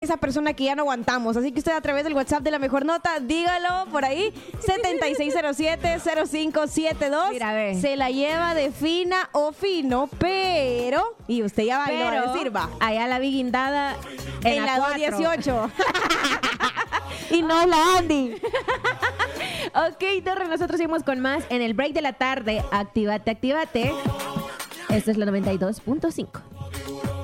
esa persona que ya no aguantamos. Así que usted a través del WhatsApp de La Mejor Nota, dígalo por ahí, 7607-0572. Mira, ve. Se la lleva de fina o fino, pero... Y usted ya va y lo va a decir, va. Allá la vi guindada En la 4. 218. Y no es la Andy. Ok, Torre, nosotros seguimos con más en el break de la tarde. Actívate, actívate. Esto es la 92.5.